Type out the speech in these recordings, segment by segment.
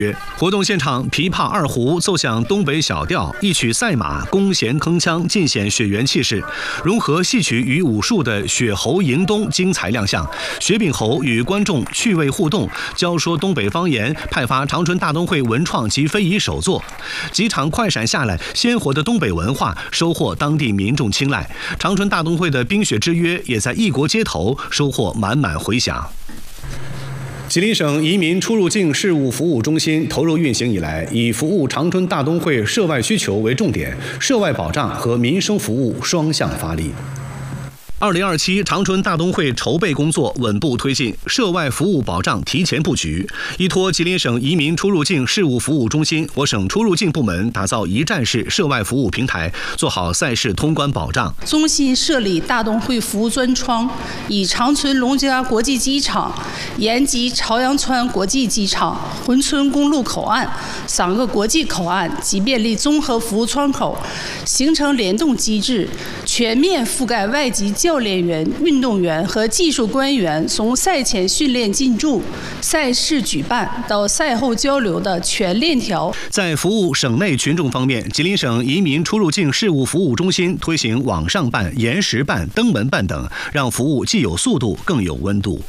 活动现场，琵琶二胡奏响东北小调，一曲赛马，弓弦铿锵，尽显血缘气势。融合戏曲与武术的雪猴迎冬精彩亮相，雪饼猴与观众趣味互动，教说东北方言，派发长春大灯会文创及非遗手作。几场快闪下来，鲜活的东北文化收获当地民众青睐。长春大灯会的冰雪之约也在异国街头收获满满回响。吉林省移民出入境事务服务中心投入运行以来，以服务长春大灯会涉外需求为重点，涉外保障和民生服务双向发力。2027长春大灯会筹备工作稳步推进，涉外服务保障提前布局。依托吉林省移民出入境事务服务中心，我省出入境部门打造一站式涉外服务平台，做好赛事通关保障。 中心设立大灯会服务专窗，以长春龙嘉国际机场、延吉朝阳川国际机场、珲春公路口岸3个国际口岸及便利综合服务窗口，形成联动机制，全面覆盖外籍教练员、运动员和技术官员从赛前训练进驻、赛事举办到赛后交流的全链条。 在服务省内群众方面，吉林省移民出入境事务服务中心推行网上办、延时办、登门办等，让服务既有速度更有温度。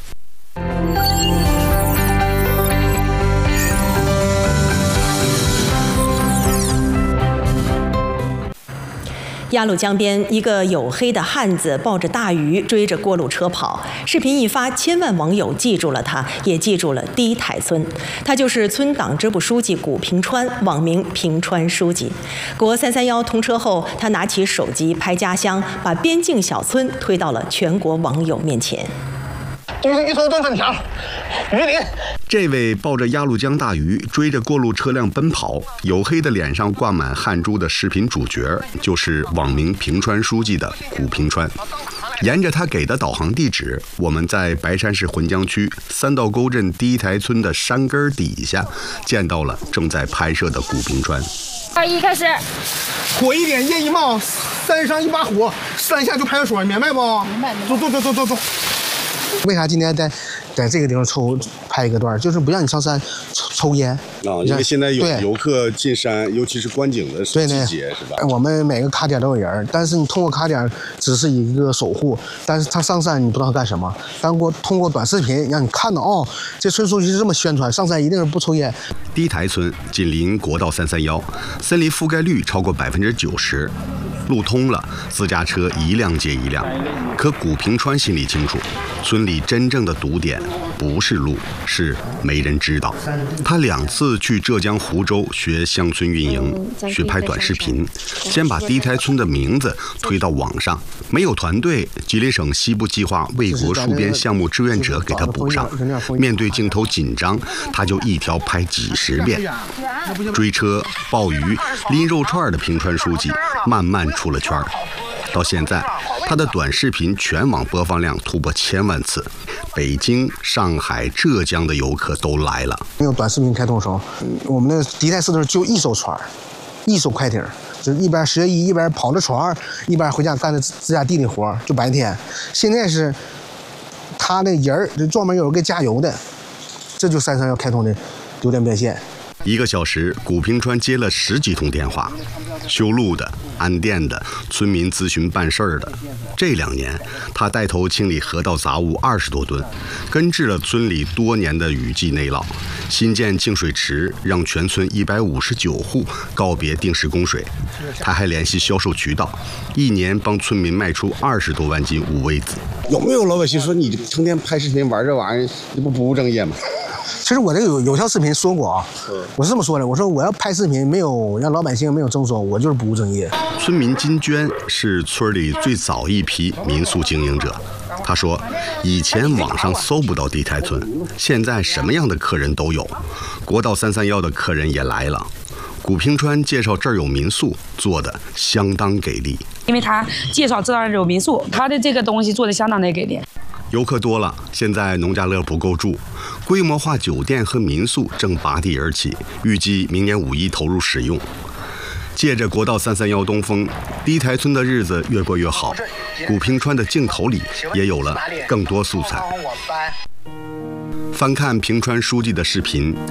鸭绿江边，一个黝黑的汉子抱着大鱼追着过路车跑。视频一发，千万网友记住了他，也记住了低台村。他就是村党支部书记谷平川，网名平川书记。国331通车后，他拿起手机拍家乡，把边境小村推到了全国网友面前。 就是一头炖粉条，鱼鳞。 这位抱着鸭绿江大鱼追着过路车辆奔跑，黝黑的脸上挂满汗珠的视频主角，就是网名平川书记的谷平川。沿着他给的导航地址，我们在白山市浑江区三道沟镇第一台村的山根底下，见到了正在拍摄的谷平川。 2、1，开始。火一点，夜一冒，山上一把火，山下就派出所，明白不？明白。走。为啥今天在这个地方拍一个段，就是不让你上山抽烟啊？因为现在有游客进山，尤其是观景的季节，是吧？ 我们每个卡点都有人，但是你通过卡点只是一个守护，但是他上山你不知道干什么。但通过短视频让你看到哦，这村书记是这么宣传，上山一定是不抽烟。 第一台村紧邻国道331，森林覆盖率超过90%，路通了，私家车一辆接一辆。可谷平川心里清楚，村里真正的堵点不是路，是没人知道。他2次去浙江湖州学乡村运营，学拍短视频，先把第一台村的名字推到网上。没有团队，吉林省西部计划卫国戍边项目志愿者给他补上。面对镜头紧张，他就一条拍几10遍。追车、抱鱼、拎肉串的平川书记慢慢出了圈。到现在，他的短视频全网播放量突破1000万次，北京、上海、浙江的游客都来了。 没有短视频开通的时候，我们那个第一台市头就一艘船，一艘快艇，就是一边学医一边跑着船，一边回家干着自家地里活，就白天。现在是他那人就专门有人给加油的，这就331开通的邮电变现。 1个小时，谷平川接了10几通电话，修路的、安电的、村民咨询办事儿的。这2年，他带头清理河道杂物20多吨，根治了村里多年的雨季内涝，新建净水池，让全村159户告别定时供水。他还联系销售渠道，1年帮村民卖出20多万斤五味子。 有没有老百姓说你成天拍视频玩这玩意儿，你不务正业吗？ 其实我这个有条视频说过啊，我是这么说的，我说我要拍视频没有让老百姓没有征收，我就是不务正业。 村民金娟是村里最早一批民宿经营者，他说，以前网上搜不到地台村，现在什么样的客人都有，国道331的客人也来了。谷平川介绍这儿有民宿，做的相当给力。 因为他介绍这儿有民宿，他的这个东西做的相当的给力。 游客多了，现在农家乐不够住，规模化酒店和民宿正拔地而起，预计明年5·1投入使用。借着国道331东风，第一台村的日子越过越好。谷平川的镜头里也有了更多素材。翻看平川书记的视频，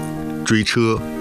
追车